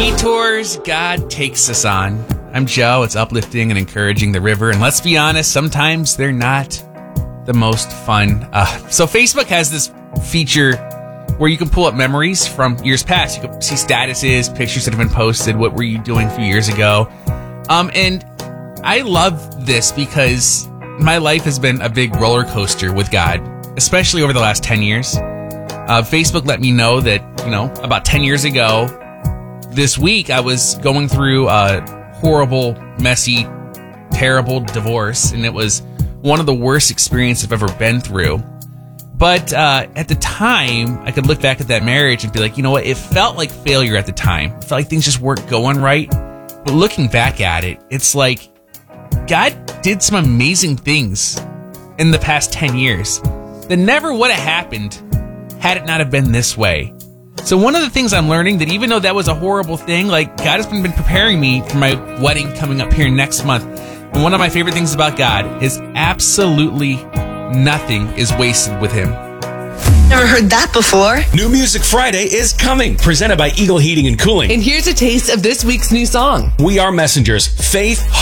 Detours God takes us on. I'm Joe. It's uplifting and encouraging the river. And let's be honest, sometimes they're not the most fun. So Facebook has this feature where you can pull up memories from years past. You can see statuses, pictures that have been posted. What were you doing a few years ago? And I love this because my life has been a big roller coaster with God, especially over the last 10 years. Facebook let me know that, about 10 years ago, this week I was going through a horrible, messy, terrible divorce, and it was one of the worst experiences I've ever been through. But at the time, I could look back at that marriage and be like, you know what? It felt like failure at the time. It felt like things just weren't going right. But looking back at it, it's like God did some amazing things in the past 10 years that never would have happened had it not have been this way. So one of the things I'm learning, that even though that was a horrible thing, like God has been preparing me for my wedding coming up here next month. And one of my favorite things about God is absolutely nothing is wasted with him. Never heard that before. New Music Friday is coming, presented by Eagle Heating and Cooling. And here's a taste of this week's new song. We Are Messengers, Faith,